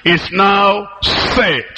is now set.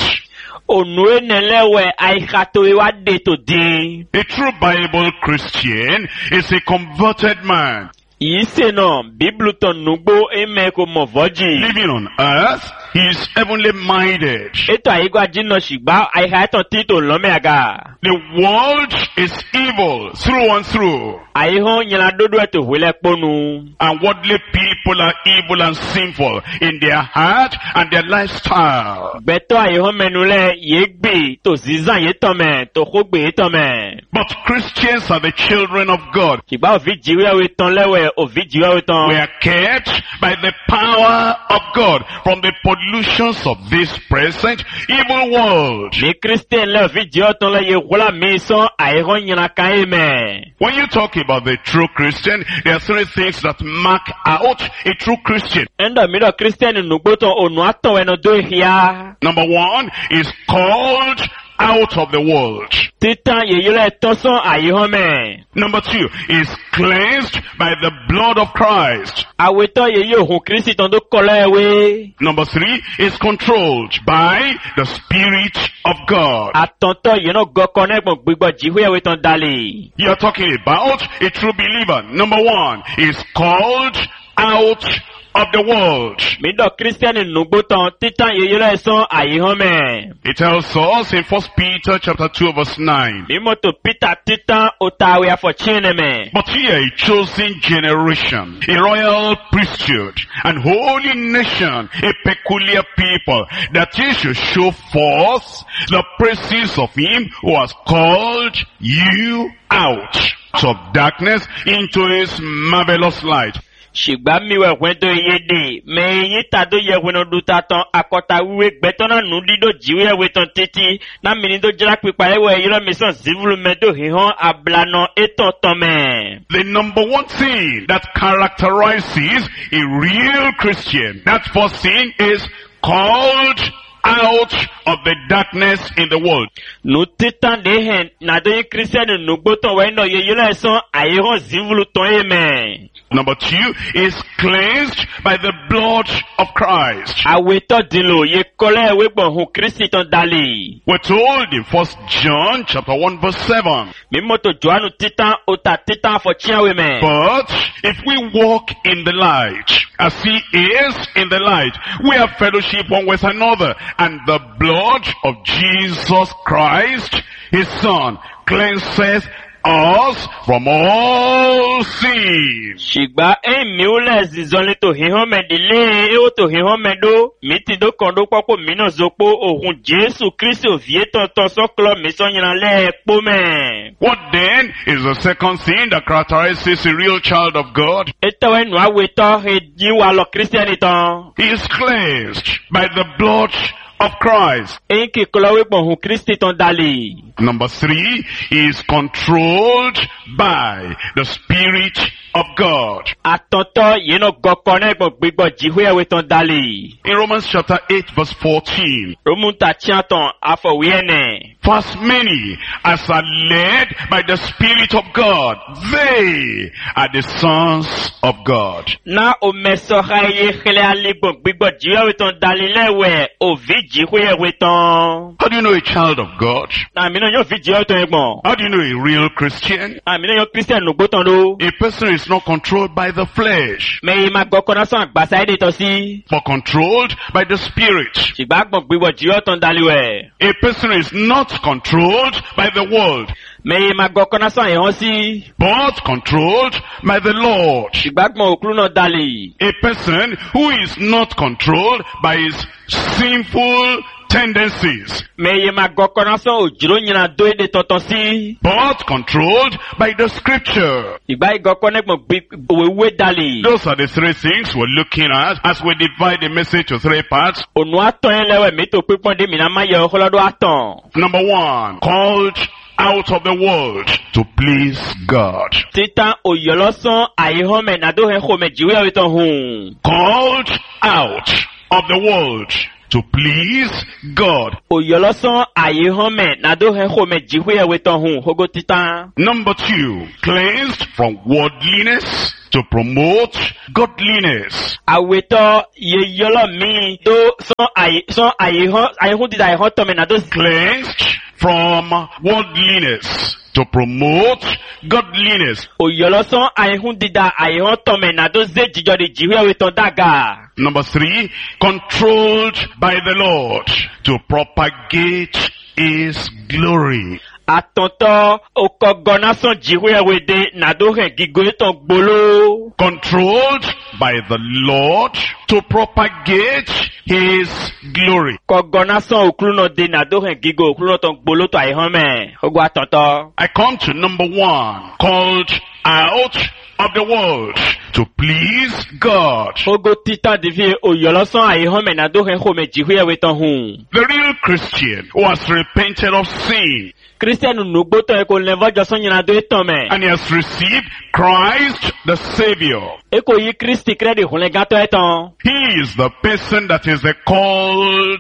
Onue nelewe aikato iwa de to din. A true Bible Christian is a converted man. Yise no, Bibluton nugbo emeko movoji. Living on earth, he is heavenly minded. Eto aigwa jino shigba aikato tito lomeaga. The world is evil through and through. Aiho nyela dodo eto wile ponu. And worldly people are evil and sinful in their heart and their lifestyle. Beto aiho menule yegbe to zizan yetome to khogbe yetome. But Christians are the children of God. Shigba ovi jiwe weton lewe ovi jiwe weton. We are kept by the power of God from the pollutions of this present evil world. Mi Christian le ovi jiwe weton le ye wala mison aiho nyela kaime. When you talk about the true Christian, there are three things that mark out a true Christian. Endo mido Christian nugboto onuato weno do hiya. Number one is called out of the world. Titan yeyule toson aihome. Number two is cleansed by the blood of Christ. Aweto yeye ohun Kristi ton do kolewe. Number three is controlled by the Spirit of God. Atonto yeno gokone gbon gbigbo jiwe weton dali. You are talking about a true believer. Number one is called out of the world. Mido Christian nugboton titan yeyule son aihome. It tells us in 1 Peter chapter 2 verse 9. Mimoto Peter titan otawe afo chineme. But ye are a chosen generation, a royal priesthood, and holy nation, a peculiar people, that ye should show forth the praises of him who has called you out of darkness into his marvelous light. Shigba miwe wendo yede, me yita do ye weno dutaton akota wiwe betona nudido jiwe weton titi, na minido jrak pipa ewe yiro mison zivulu medo hihon ablano eton tome. The number one thing that characterizes a real Christian, that first thing is called out of the darkness in the world. Nu titan dehen, na do ye Christian nugboton wendo ye yilo son ayihon zivulu ton eme. Number two is cleansed by the blood of Christ. Aweto dilo ye kole wegbon hu Kristi ton dali. We're told in 1 John chapter 1 verse 7. Mimoto Joanu titan ota titan for chiawe me. But if we walk in the light, as he is in the light, we have fellowship one with another, and the blood of Jesus Christ, his Son, cleanseth us from all sin. Shigba miule zizole to hihome dile eo to hihome do miti do kondo kwako mino zopo ohun Jesu Kristi ovie tonton soklo mison yinale pome. What then is the second thing that characterizes a real child of God? Etewe nwa weto he jiwa lo Christianiton. He is cleansed by the blood of Christ. Enki kolowe bon hu Kristi ton dali. Number three is controlled by the Spirit of God. Atonto yeno gokone bon gbigbo jiwe weton dali. In Romans chapter 8 verse 14. Romunta chianton afo wiene. For as many as are led by the Spirit of God, they are the sons of God. Na o meso haye khele ali bon gbigbo jiwe weton dali lewe o vi jiwe weton. How do you know a child of God? Na mi no yo vi jiwe weton egbon. How do you know a real Christian? Na mi no yo Christian nugboton do. A person is not controlled by the flesh, Me ma gokona son agbasa ede to si. but controlled by the Spirit. Shigba gbon gbigbo jiwe weton dali we. A person is not controlled by the world, Me ma gokona son ehon si. but controlled by the Lord. Shigba gbon okru no dali. A person who is not controlled by his sinful tendencies, Me ma gokona son ojuro nyina do ede tonton si. but controlled by the Scripture. Shigba gokone gbon wewe dali. Those are the three things we're looking at as we divide the message to three parts. Onu aton lewe mi to pipon de mi na ma ye holodo aton. Number one, called out of the world to please God. Titan oyoloson aihome na do he home jiwe weton hun. Called out of the world to please God. Oyoloson aihome na do he home jiwe weton hun hogo titan. Number two, cleansed from worldliness to promote godliness. Aweto ye yolo mi do son ayehon dida ayehon tome na do Cleansed from worldliness to promote godliness. o yolo son ayehon dida ayehon tome na do ze jijo de jiwe aweto daga. Number 3, controlled by the Lord to propagate his glory. Atonto okogona son jiwe awede na do hen gigo eton gbolo. Controlled by the Lord to propagate his glory. Kogona son okluno de na do hen gigo okluno ton gbolo to ayehon me. Ogo atonto. I come to number 1, called out of the world to please God. Ogo titan divi o yolo son ayehon me na do hen home jiwe aweton hun. The real Christian who has repented of sin Christian nugbo to eko levo joson yana do eton me. and he has received Christ the Savior. Eko yi Christi kredi hunle gato eton. He is the person that is a called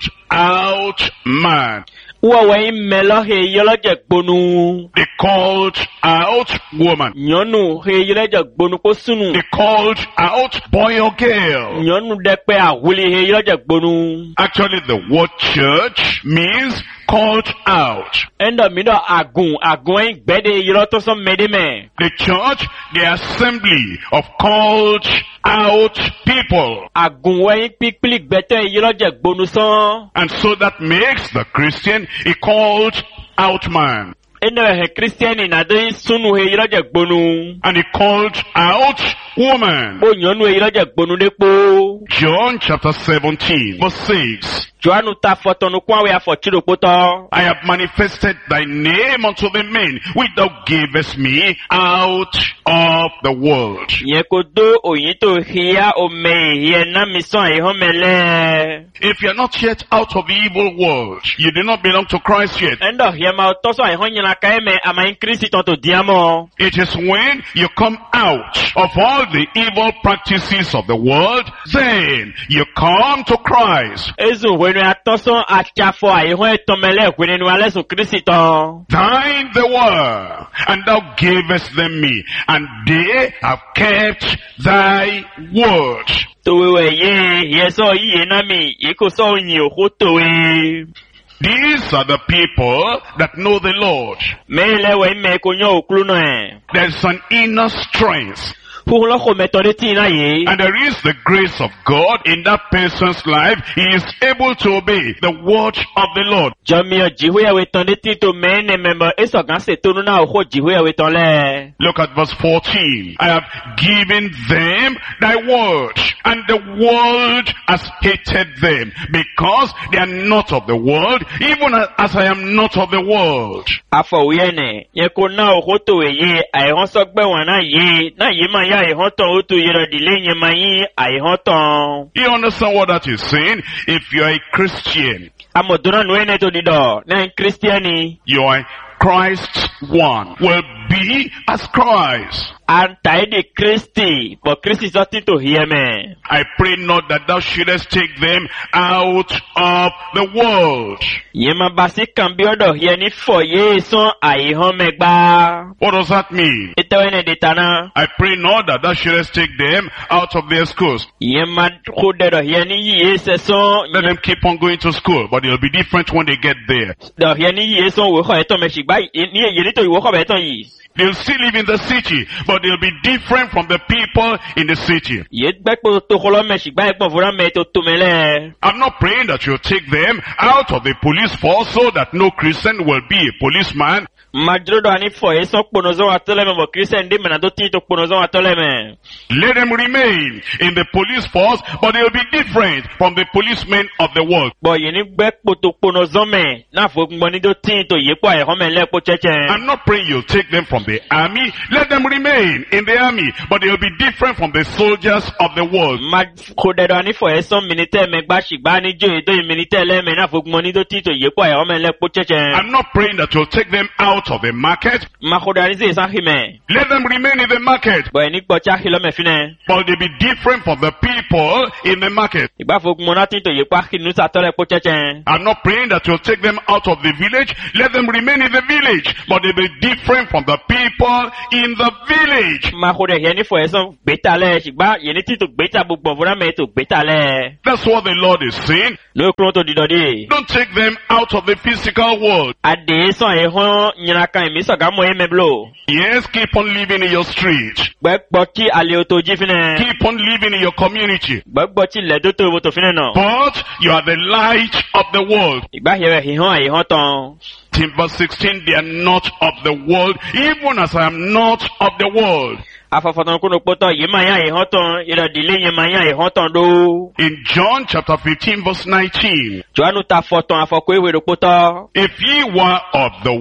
out man. Uwe melo he yolo je gbonu. The called out woman. Nyonu he yolo je gbonu ko sunu. The called out boy or girl. Nyonu depe awuli he yolo je gbonu. Actually, the word church means called out. Endo mido agun en gbede yolo to son mede me. The church, the assembly of called out people. Agun en pikpili gbete yolo je gbonu son. And so that makes the Christian a called out man. Endo he Christian na do sunu he yolo je gbonu. And a called out woman. Bo nyonu he yolo je gbonu depo. John chapter 17 verse 6. Joanu ta fotonu kwa we afochiro poto. I have manifested thy name unto the men which thou gavest me out of the world. Ye ko do oyin to hia o me ye na mi son ayehon mele. If you are not yet out of the evil world, you do not belong to Christ yet. Endo hia ma to so ayehon nyina ka me ama in Christ ton to diamo. It is when you come out of all the evil practices of the world, then you come to Christ. Ezu wenu atoso achafo ayehon etomele kwenu alesu Christ ton. Thine they were, and thou gavest them me, and they have kept thy word. Towe ye so ye na mi iko so yin okotowe. These are the people that know the Lord. Mele we me ko nyo oklu no e. There's an inner strength. Pulo ko metode ti na ye. And there is the grace of God in that person's life. He is able to obey the word of the Lord. Jomi o jiwe ya wetonde ti to mene member eso gan se tonu na o jiwe ya wetonle. Look at verse 14. I have given them thy word, and the world has hated them, because they are not of the world, even as I am not of the world. Afọ uyene, ye ko na o to ye, ai hon so gbe won na ye ma ya ai hon ton o to ye ro dile yen ma yin ai hon ton. You understand what that is saying? If you are a Christian, Amoduna no ene to dido, na Christiani. you are Christ's one, will be as Christ. Antai de Christi, but Christ is nothing to hear me. I pray not that thou shouldest take them out of the world. Yema basi kambiodo here ni for ye son ai hon megba. What does that mean? Ito ene detana. I pray not that thou shouldest take them out of their schools. Yema kudedo here ni ye se son. Let them keep on going to school, but it'll be different when they get there. Do here ni ye son wo ko eto me shigba ni ye ni to wo ko beton yi. They'll still live in the city, but they'll be different from the people in the city. I'm not praying that you'll take them out of the police force so that no Christian will be a policeman. Let them remain in the police force, but they'll be different from the policemen of the world. I'm not praying you'll take them from the army. Let them remain in the army, but they'll be different from the soldiers of the world. I'm not praying that you'll take them out of the market. Let them remain in the market, but they'll be different from the people in the market. I'm not praying that you'll take them out of the village. Let them remain in the village, but they'll be different from the people in the village. stage. Ma ko de yeni fo eson betale shigba yeni ti to beta bugbo vura me to betale. That's what the Lord is saying. No kron to didodi. Don't take them out of the physical world. Ade so e hon nyina kan mi so ga mo emeblo. Yes, keep on living in your street. Gbogbo ti ale oto jifine. Keep on living in your community. Gbogbo ti le do to wo to fine no. But you are the light of the world. Igba here he hon e hon ton. In verse 16, they are not of the world, even as I am not of the world. Afafoton kuno poto yema ya e hon ton, ira dile yema ya e hon ton do. In John chapter 15 verse 19, Joanu ta foton afoko ewe do poto. if ye were of the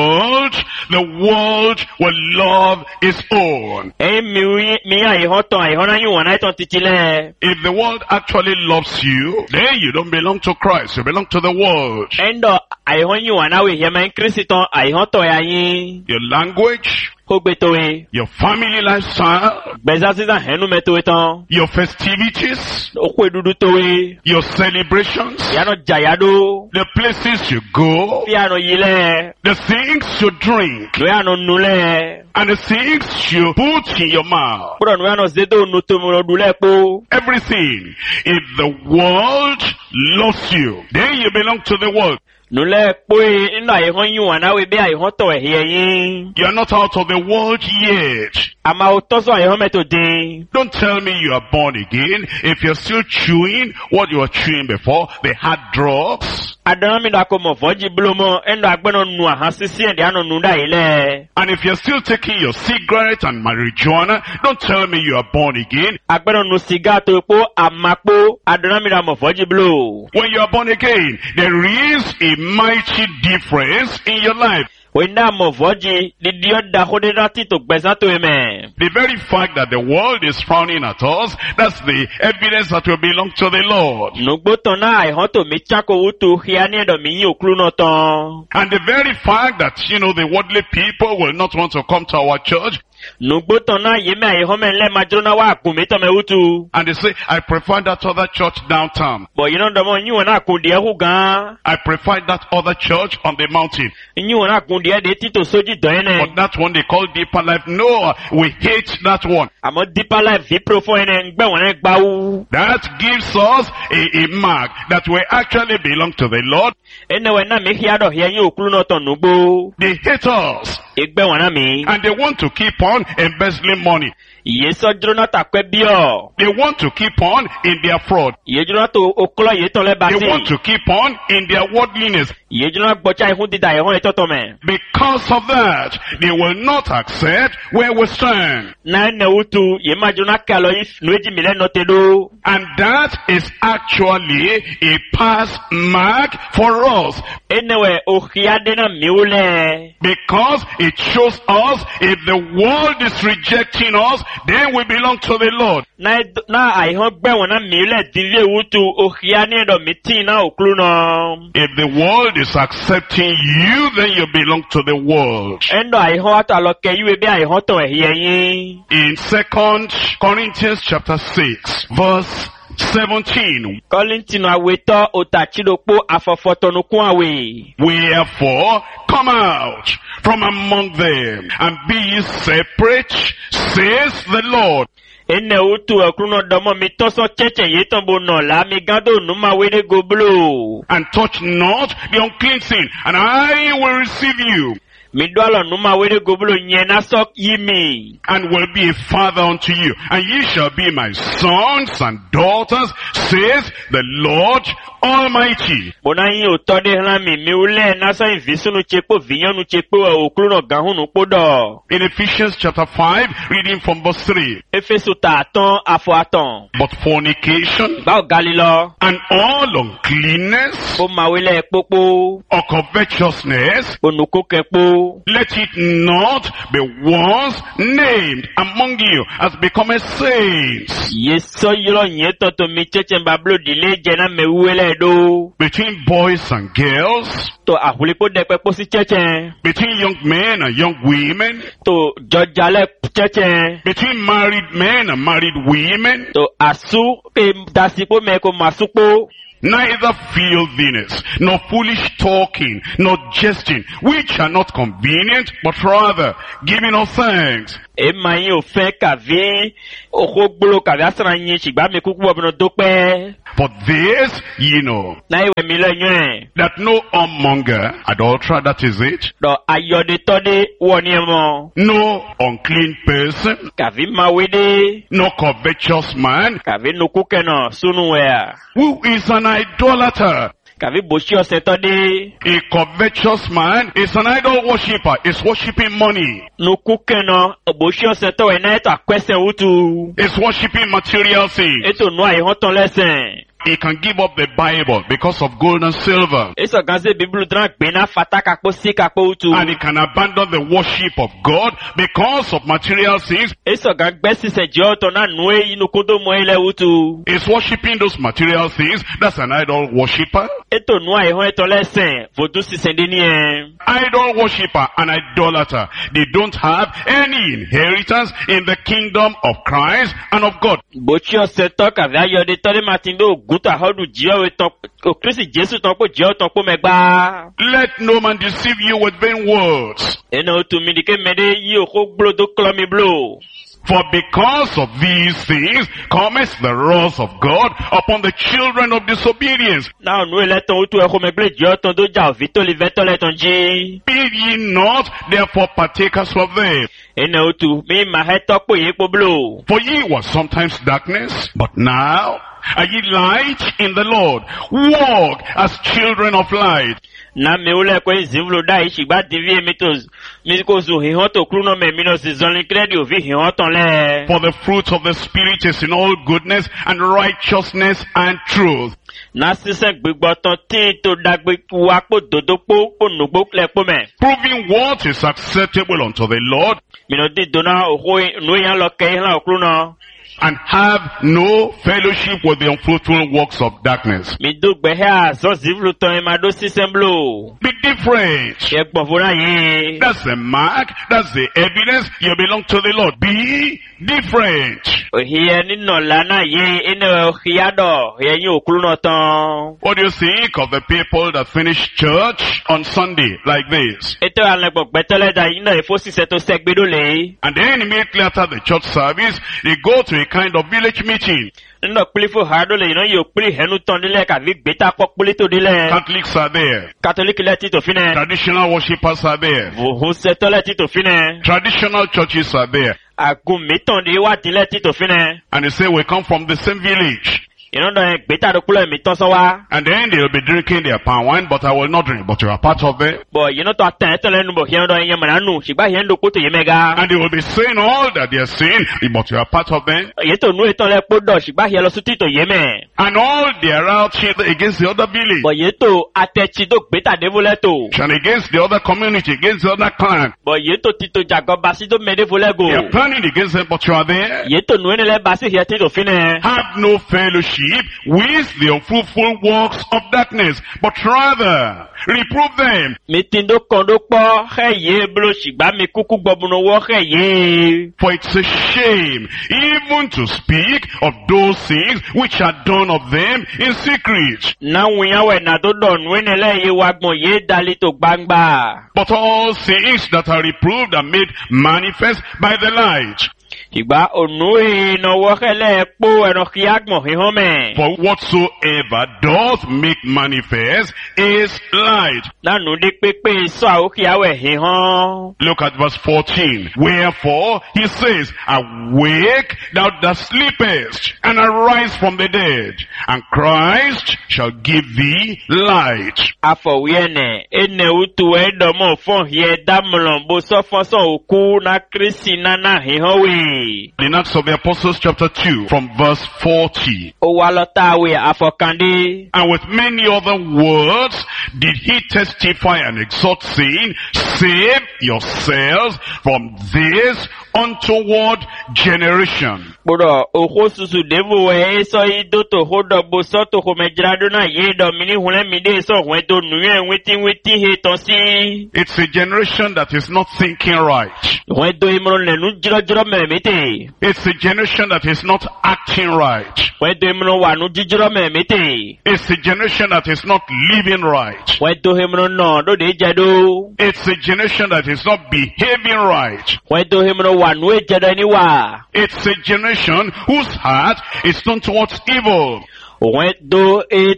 world will love its own. E mi ya e hon ton e hon na yu wana ton titile. If the world actually loves you, then you don't belong to Christ, you belong to the world. Endo ai hon yu wana we yema en Christon ai hon ton ya yin. Your language, Hogbetowe. your family lifestyle, Beza siza henu metowe ton. your festivities, Okwe dudu towe. your celebrations, Yano jayado. the places you go, Fiano yile. the things you drink, No yano nule. and the things you put in your mouth. Puro no yano zedo nutumo dule po. Everything. If the world loves you, then you belong to the world. Nule po ino ai hon yu wana we be ai hon to e yin. You are not out of the world yet. Ama otoso ai hon meto din. Don't tell me you are born again if you're still chewing what you were chewing before, the hard drugs. Adana mi da ko mo foji blomo endo agbeno nu ahan sisi ende ano nu da ile. And if you're still taking your cigarette and marijuana, don't tell me you are born again. Agbeno nu siga to po amapo adana mi da mo foji blo. When you are born again, there is a mighty difference in your life. Wenda mo foji didio da hode rati to gbesa to eme. The very fact that the world is frowning at us, that's the evidence that we belong to the Lord. Nugbo ton na ai hon to mi chako utu hiani endo mi yin okru no ton. And the very fact that, the worldly people will not want to come to our church, Nugbo ton na yeme ai hon men le majona wa akumi to me utu. and they say, I prefer that other church downtown. But you know the one you wana kundi e hu gan. I prefer that other church on the mountain. You wana kundi e de tito soji do ene. But that one they call Deeper Life. No, we hate that one. Amo deeper life vi profo ene ngbe wona gba wu. That gives us a mark that we actually belong to the Lord. Ene we na me hia do hia yin okru no ton nugbo. They hate us. Egbe wona mi. And they want to keep on embezzling money. Iye so jiro na takwe bio. They want to keep on in their fraud. Iye jiro na to okolo ye ton le They want basi. to keep on in their worldliness. Iye jiro na gbocha ihun dida e hon e toto me. Because of that, they will not accept where we stand. Na ene utu ye ma jiro na kalo if nueji mile no te do. And that is actually a pass mark for us. Ene we ohia de na miule. Because it shows us if the world is rejecting us, then we belong to the Lord. Na ai hon gbe wona miule dive utu ohia ni do miti na okru no. If the world is accepting you, then you belong to the world. Endo ai hon ata lo ke yu be ai hon to e hie yin. In 2 Corinthians chapter 6, verse 17, Kolintino aweto otachidokpo afofotonukun awe. wherefore come out from among them and be ye separate, says the Lord. Ene utu ekruno domo mi toso cheche yetombo no la mi gado numa wede goblo. And touch not the unclean thing, and I will receive you, Mi dwalo numa wede goblo nyena sok yimi. and will be a father unto you, and ye shall be my sons and daughters, says the Lord Almighty. Bona yin otode hlan mi ule nasa invisunu chepo vinyonu chepo okruno gahunu podo. In Ephesians chapter 5, reading from verse 3, Efesu ta aton afo aton. but fornication Bao galilo. and all uncleanness Bo mawele popo. or covetousness, Onuko kepo. let it not be once named among you as becoming saints, Yeso yilo nyeto to mi cheche mbablo dile jena me uele do. between boys and girls, To ahulipo dekwe posi cheche. between young men and young women, To jojale cheche. between married men and married women, To asu ke dasipo meko masupo. neither filthiness, nor foolish talking, nor jesting, which are not convenient, but rather giving of thanks. Ema yin ofen kavi okogbolo kavi asana yin shigba mi kuku obino dope. For this ye know, Na iwe mi lo yun. that no whoremonger, adulterer, that is it, Do ayode tode woni emo. no unclean person, Kavi mawede. no covetous man, Kavi nukuke no sunuwea. who is an idolater. Kavi boshi ose tode. A covetous man is an idol worshipper, is worshiping money, Nukuke no boshi ose to ena eto akwese utu. is worshiping material things. Eto no ayi honton lesen. He can give up the Bible because of gold and silver. Eso ganze biblu dran gbena fata kakpo si kakpo utu. And he can abandon the worship of God because of material things. Eso gan gbesi se joto na nue inukodo mo ile utu. He's worshiping those material things. That's an idol worshipper. Eto no ayi hon eto lesen. Vodu si sende ni en. Idol worshipper and idolater. They don't have any inheritance in the kingdom of Christ and of God. Bochi ose to kavi ayode tode matindo guto ahodu jiyo ton o Kristi Jesu ton po jiyo ton po megba. Let no man deceive you with vain words. Eno utu midike mede yi oko blo do klomi blo. For because of these things cometh the wrath of God upon the children of disobedience. Na onu ele ton utu eko megle jiyo ton do ja vito li veto le ton ji. Be ye not therefore partakers of them. Eno utu mi maheto po ye po blo. For ye were sometimes darkness, but now are ye light in the Lord. Walk as children of light. Na me ule kwe zivlo da ishi ba divi emitos. Miko zu hihoto kruno me minos zonli kredi ovi hihoton le. For the fruit of the Spirit is in all goodness and righteousness and truth. Na sise gbigbo ton ti to dagbe wapo dodopo po nugbo klepo me. Proving what is acceptable unto the Lord, Mino di dona oho no yan lo ke yan okruno. and have no fellowship with the unfruitful works of darkness. Mi do gbe ha so zivlo ton ma do sisemblo. Be different. Ye gbofora ye. That's the mark. That's the evidence you belong to the Lord. Be different. Ohiye ni no lana ye ene ohiado ye yin okruno ton. What do you think of the people that finish church on Sunday like this? Eto alagbo gbetele da yin na efo sise to segbedo le. And then immediately after the church service, they go to a kind of village meeting. Nno plifo hado le ino yo pli henu ton dile ka vi beta kok pli to dile. Catholics are there. Catholic le ti to fine. Traditional worshippers are there. Vo seto le ti to fine. Traditional churches are there. Agun miton de wa dile ti to fine. And they say, we come from the same village. Ino do beta do kulo miton so wa. And then they'll be drinking their palm wine, but I will not drink. But you are part of it. Bo you know to atten to le nu bo hieno do yen mananu. Shigba hien do koto yemega. And they will be saying all that they are saying, but you are part of them. Yeto nu eton le podo shigba hien lo suti to yeme. And all they are out here against the other village. Bo yeto atechi do beta devole to. And against the other community, against the other clan. Bo yeto tito jago basi do mede volego. They are planning against them, but you are there. Yeto nu ene le basi hien ti to fine. Have no fellowship with the unfruitful works of darkness, but rather reprove them. Mitindo kondo po heye blo shigba mi kuku gbobuno wo heye. For it's a shame even to speak of those things which are done of them in secret. Na wiyan we na do don wene le ye wagbon ye dali to gbangba. But all things that are reproved are made manifest by the light. Shigba onu e no wo hele po eno kiagbon hihon me. For whatsoever doth make manifest is light. Na nu di pepe so a o kiawe hihon. Look at verse 14. Wherefore he says, awake thou that sleepest, and arise from the dead, and Christ shall give thee light. Afowiene ene utu edomo fon hie damlon bo so fon so oku na Kristi na hihon we. In Acts of the Apostles chapter 2 from verse 40. O walota we afokande. And with many other words did he testify and exhort, saying, save yourselves from this untoward generation. Bodo oho susu devo we so idoto hodo bo so to ho mejrado na ye do mini hule mi de so hwe to nuye witi he to si. It's a generation that is not thinking right. Hwe do imro le nu jiro me mete. It's a generation that is not acting right. Hwe do imro wa nu jiro me mete. It's a generation that is not living right. Hwe do imro no do de jado. It's a generation that is not behaving right. Hwe do imro wa nu ejede ni wa. It's a generation whose heart is turned towards evil. Then they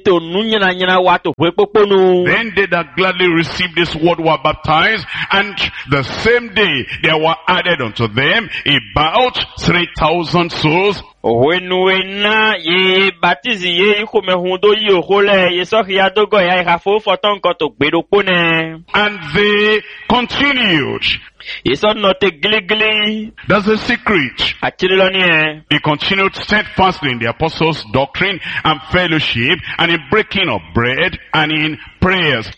that gladly received this word were baptized, and the same day there were added unto them about 3,000 souls. And they continued. That's the secret. They continued steadfastly in the apostles' doctrine and fellowship, and in breaking of bread, and in prayers.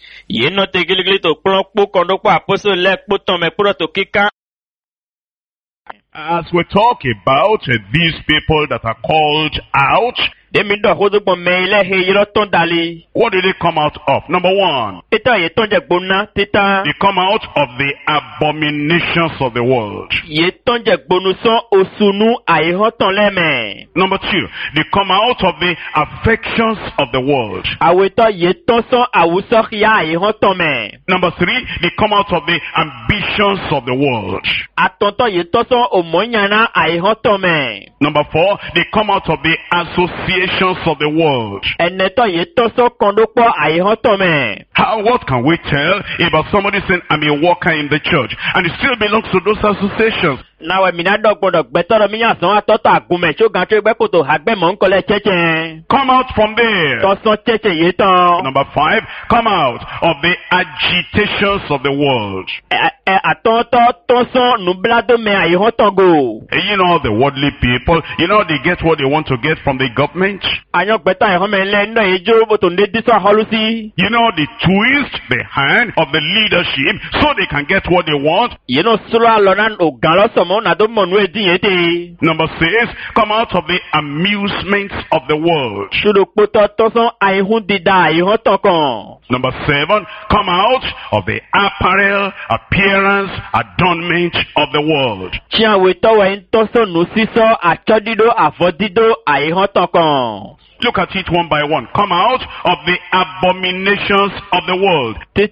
As we talk about these people that are called out, what do they come out of? Number one, they come out of the abominations of the world. Number two, they come out of the affections of the world. Number three, they come out of the ambitions of the world. Number four, they come out of the associations of the world. What can we tell about somebody saying, I'm a worker in the church, and it still belongs to those associations? Now, come out from there. Number five, come out of the agitations of the world. You know, the worldly people, you know, they get what they want to get from the government. You know, they twist the hand of the leadership so they can get what they want. Number six, come out of the amusements of the world. Number seven, come out of the apparel, appearance, adornment of the world. Look at it one by one. Come out of the abominations of the world.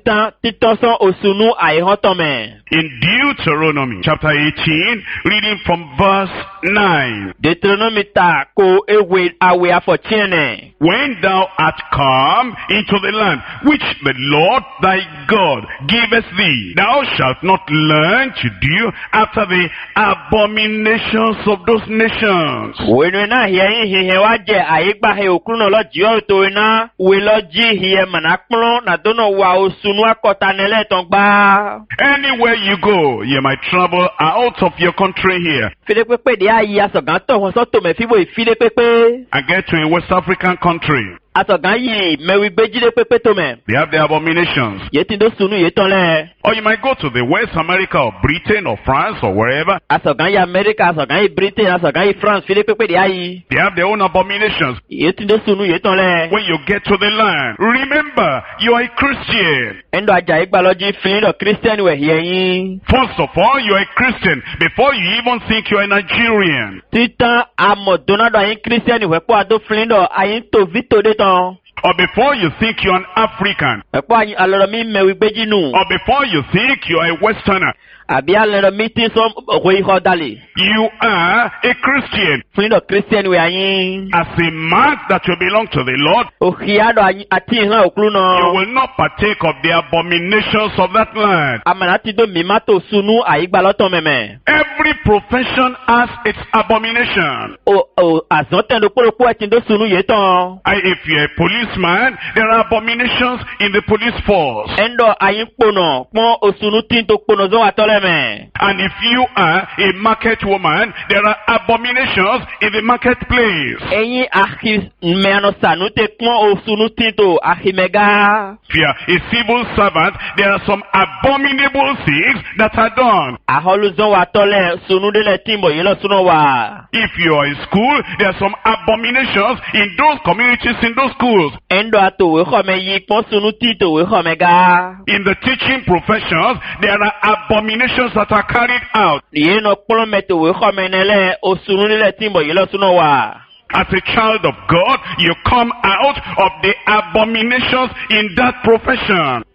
In Deuteronomy chapter 18, reading from verse 9. When thou art come into the land which the Lord thy God giveth thee, thou shalt not learn to do after the abominations of those nations. Anywhere you go, you might travel out of your country here and get to a West African country. They have the abominations. Or you might go to the West America or Britain or France or wherever. They have their own abominations. When you get to the land, remember, you are a Christian. First of all, you are a Christian before you even think you are a Nigerian. Or before you think you're an African. Or before you think you are a Westerner. You are a Christian. As a mark that you belong to the Lord, you will not partake of the abominations of that land. Every profession has its abomination. If you're a policeman, there are abominations in the police force. And if you are a market woman, there are abominations in the marketplace. If you are a civil servant, there are some abominable things that are done. If you are in school, there are some abominations in those communities, in those schools. In the teaching professions, there are abominations that are carried out. As a child of God, you come out of the abominations in that profession.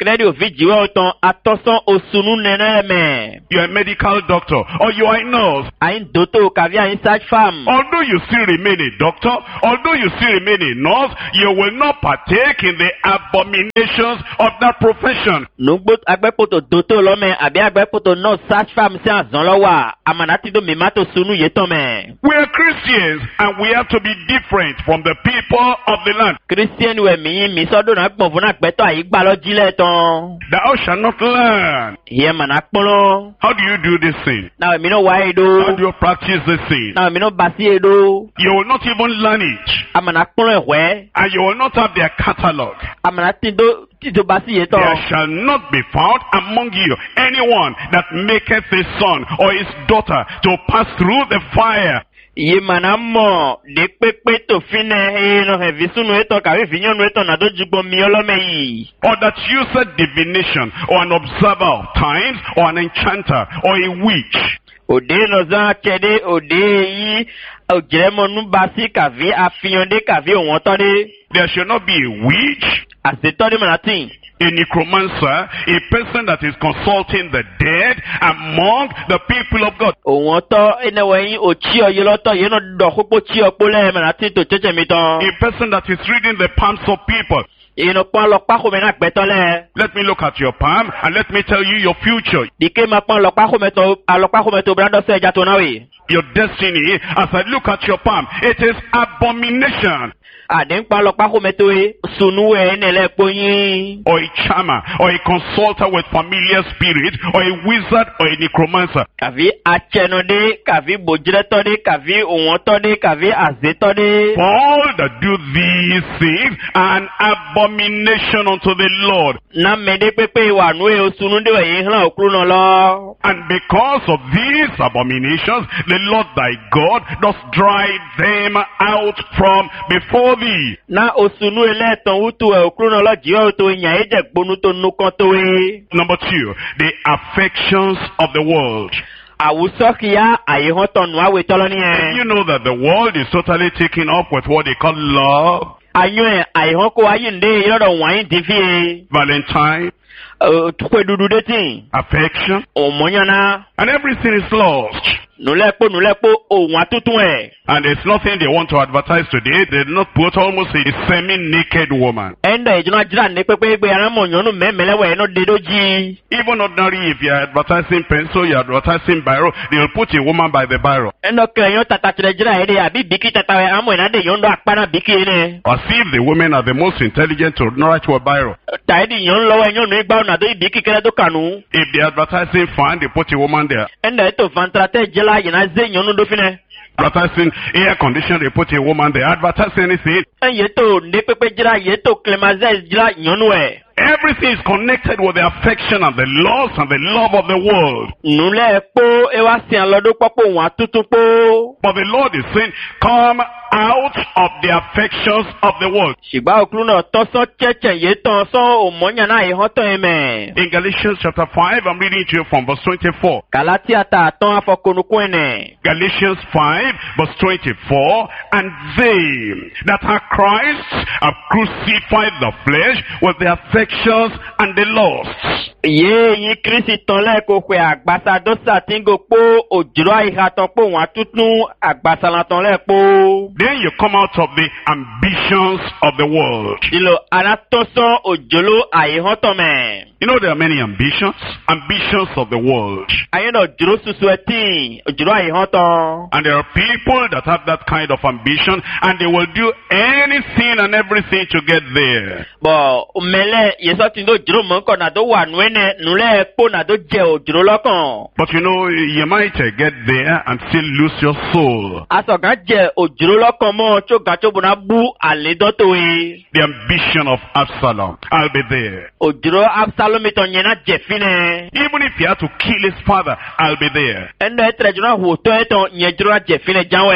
kredi ovijiwe oton atoson osunu neneme. You're a medical doctor or you are a nurse. Ain doto kavia in search farm. Although you still remain a doctor, although you still remain a nurse, you will not partake in the abominations of that profession. Nugbo agbepoto doto lome abi agbepoto no search farm se azan lowa amanati do mimato sunu yetome. We are Christians and we have to be different from the people of the land. Christian we mi sodo na gbon fun agbeto ayigba lo jile ton. Thou shalt not learn. Here man akpolo. How do you do this thing? Now me no why How do. do you practice this thing? Now me no basi do. You will not even learn it. Amanakpolo ehwe. And you will not have their catalog. Amanati do tido basi yeto. There shall not be found among you anyone that maketh his son or his daughter to pass through the fire. Ye manamo de pepe to fine no hevisunu eto kawe vinyonu eto na do jigbo mi olome yi. Or that useth divination, or an observer of times, or an enchanter, or a witch. Ode no zan kede ode yi ojemo nu basi kavi afiyonde kavi owotode. There shall not be a witch, Asetode manatin. a necromancer, a person that is consulting the dead among the people of God. Owoto enewe ochi oyeloto yeno do popo chi opole manatin to cheche miton. A person that is reading the palms of people. Ino pon lo pa ko mena gbetole. Let me look at your palm and let me tell you your future. Dike ma pon lo pa ko meto brando se jato nawe. Your destiny, as I look at your palm, it is abomination. Aden pa lo pa ko meto e sunu e nele poyin. Or a charmer, or a consulter with familiar spirit, or a wizard, or a necromancer. Kavi achenode, kavi bojretode, kavi owotode, kavi azetode. For all that do these things are an abomination unto the Lord. Na mede pepe wa nu e osunu de we yin hlan okru no lo. And because of these abominations, the Lord thy God doth drive them out from before thee. Na osunu eleton utu e okru no lo jiwa to yan e je gbonu to nu kan to e. Number 2, the affections of the world. Awuso kiya ayehon tonu awe tolo ni e. You know that the world is totally taken up with what they call love, Anyo ayehon ko ayinde yodo wan ti fi. Valentine, Tukwe dudu dating. affection, Omonyana. and everything is lost. Nulepo ohun atutun e. And there's nothing they want to advertise today. They did not put almost a semi-naked woman. Enda ejuna jira ne pepe gbe ara mo yonu memelewe no dedoji. Even ordinary, if you're advertising pencil, you're advertising biro, they'll put a woman by the biro. Endo kleyon tata tire jira ede abi biki tata we amo ina de yondo akpana biki ne. As if the women are the most intelligent to write with biro. Taidi yon lowe yonu igba na do biki kere do kanu. If they're advertising fan, they put a woman there. Enda eto vantrate jela yina ze yonu do fine. Advertising air conditioner, they put a woman there. Advertising anything. Yeto ne pepe jira yeto klemaze jira yonu e. Everything is connected with the affection and the loss and the love of the world. Nule po ewa si alodo popo wa tutu po. But the Lord is saying, come out of the affections of the world. Shigba oklu na toso cheche yeton so omonya na ihoto eme. In Galatians chapter 5, I'm reading to you from verse 24. Galatia ta ton afokonuku ene. Galatians 5, verse 24. And they that are Christ have crucified the flesh with the affections and the lusts. Ye yi Kristi ton le ko kwe agbasa do satingo po ojuro ihaton po wa tutun agbasa lan ton le po. Then you come out of the ambitions of the world. Dilo anatoso ojolo aihoto me. You know there are many ambitions of the world. Ayeno ojuro susueti ojuro aihoto. And there are people that have that kind of ambition and they will do anything and everything to get there. Bo mele yeso tindo ojuro monko na do wa nwene nule po na do je ojuro lokan. But you know, you might get there and still lose your soul. Asogan je ojuro lokan mo cho gacho bona bu aledoto e. The ambition of Absalom. I'll be there. Ojuro Absalom to nyena jefine. Even if he had to kill his father, I'll be there. Ende trejuna hoto eto nyejuro jefine janwe.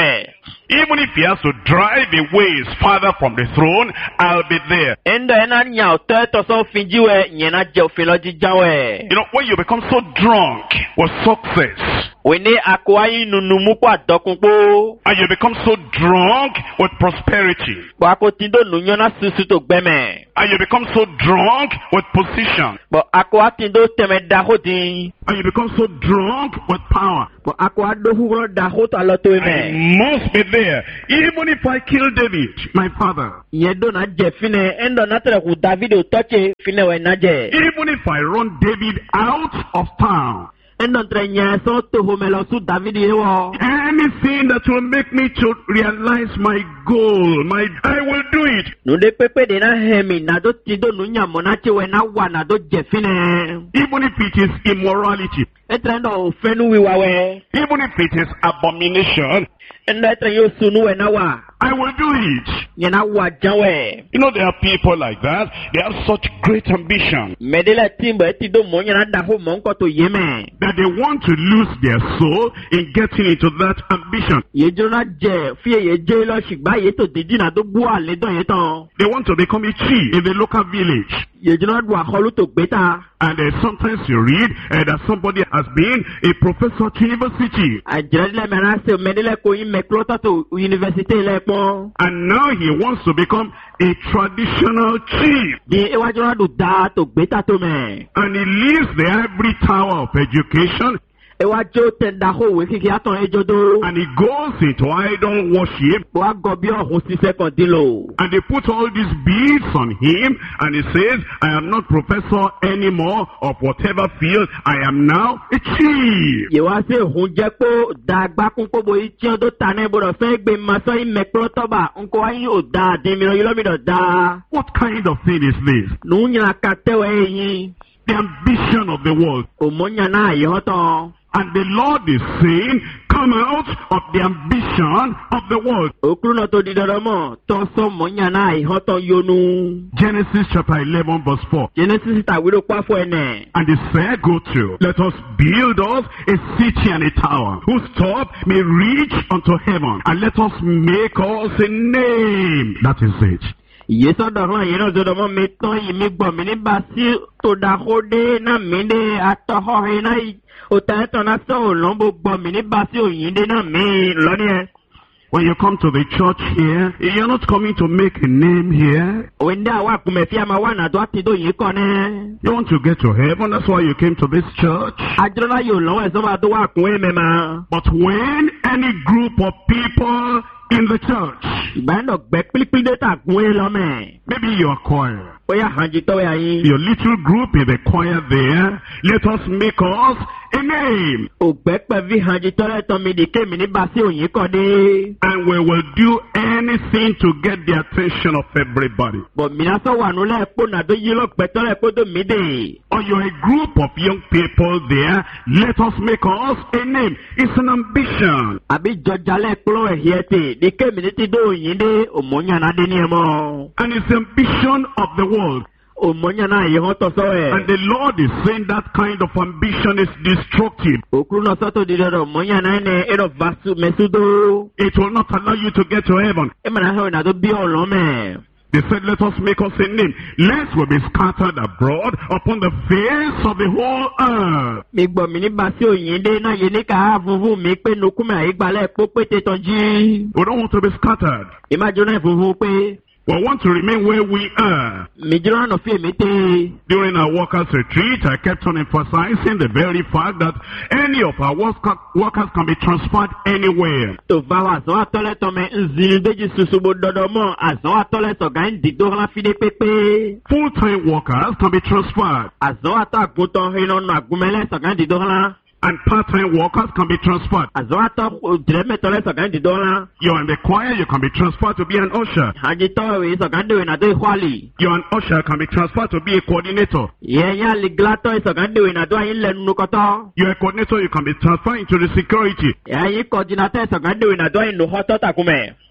Even if he has to drive away his father from the throne, I'll be there. Endo ena nya oteto so finjiwe nyena je ofiloji jawe. You know, when you become so drunk with success, Wene akwai nunumu kwa dokunpo. and you become so drunk with prosperity, Bo akotindo nunyona susu to gbeme. and you become so drunk with position, Bo akwatindo teme dahodi. and you become so drunk with power, Bo akwado huro dahoto aloto I eme. must be there, even if I kill David, my father. Yedo na je fine endo na tere ku David otoche fine we na je. Even if I run David out of town, Endo tre nye so to homelo su David yewo. anything that will make me to realize my goal, I will do it. Nude pepe de na hemi na do tido nunya monache we na wa na do je fine. Even if it is immorality, Etrendo ofenu wiwawe. even if it is abomination, Endo etre yo sunu we na wa. I will do it. Nyena wa jawe. You know, there are people like that. They have such great ambition Medela timba etido mo nyena daho monko to yeme. that they want to lose their soul in getting into that ambition. Yejo na je fie yeje lo shigba ye to didi na do bua le don yeton. They want to become a chief in the local village. Yejo na do akolu to gbeta. And sometimes you read that somebody has been a professor to university. Ajele mena se medela ko yin meklota to university le pon. And now he wants to become a traditional chief. Di ewajo na do da to gbeta to me. And he leaves the ivory tower of education Ewajo tenda ho we kiki aton ejodo. and he goes into idol worship. Wa gobi ohun si second dilo. And they put all these beads on him and he says, I am not professor anymore of whatever field. I am now a chief. Ye wa se hun je ko dagba kun ko bo ichi do tane bo do fe gbe ma so yin meklota ba nko ayin o da de mi lo mi do da. What kind of thing is this? Nu nya ka tewe yin. The ambition of the world. O mo nya na yo to. And the Lord is saying, come out of the ambition of the world. Okruno to didoromo to so mo nya na yo to yonu. Genesis chapter 11 verse 4. Genesis ta wiro kwa fo ene. And he said, go to, let us build us a city and a tower, whose top may reach unto heaven, and let us make us a name. That is it. Yeso doron yeno zodomo meton yimi gbo mi ni basi to da hode na minde atoho he na o ta to na so lombo gbo mi ni basi oyinde na mi loni e. When you come to the church here, you're not coming to make a name here. Wenda wa kumefi ama wana do ati do yin ko ne. You want to get to heaven, that's why you came to this church. Ajrola yo lo e so ma do wa kun e me ma. But when any group of people in the church, Ibando gbe pilipili de ta kun e lo me. maybe your choir, Oya hanji to ya yin. your little group in the choir there, let us make us a name. O gbe pe vi hanji to le to mi di ke mi ni basi oyin ko de. And we will do anything to get the attention of everybody. Bo mi na so wa nu le po na do yi lo gbe to le po do mi de. Or you're a group of young people there, let us make us a name. It's an ambition. Abi jojale klo e hiete di ke mi ni ti do yin de o mo nya na de ni e mo. And it's the ambition of the world. O mo nya na yi ho to so e. And the Lord is saying that kind of ambition is destructive. Okru no so to di do mo nya na ne e do vasu mesudo. It will not allow you to get to heaven. E ma na ho na do bi o lo me. They said, let us make us a name, lest we be scattered abroad upon the face of the whole earth. Mi gbo mi ni basi oyin de na ye ni ka vuvu mi pe no kuma igbale po pe te tonji. We don't want to be scattered. Imagine vuvu pe. We want to remain where we are. Mi jiro no fi mi te. During our workers' retreat, I kept on emphasizing the very fact that any of our workers can be transferred anywhere. To va wa so atole to me nzini deji susubo dodo mo azon atole to gan di do la fi de pepe. Full-time workers can be transferred. Azon ata guton hino no agumele to gan di do la. And part-time workers can be transferred. Azon ata dreme tole to gan di do la. You're in the choir, you can be transferred to be an usher. Haji to we so gan de we na do kwali. You're an usher, can be transferred to be a coordinator. Ye ya liglato so gan de we na do yin lenu koto. You're a coordinator, you can be transferred into the security. Ya yi coordinator so gan de we na do yin no hoto takume.